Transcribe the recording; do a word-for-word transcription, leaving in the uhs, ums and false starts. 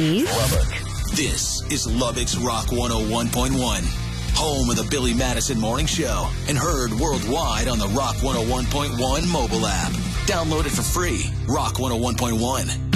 Keith. Lubbock. This is Lubbock's Rock one oh one point one. Home of the Billy Madison Morning Show and heard worldwide on the Rock one oh one point one mobile app. Download it for free. Rock one oh one point one.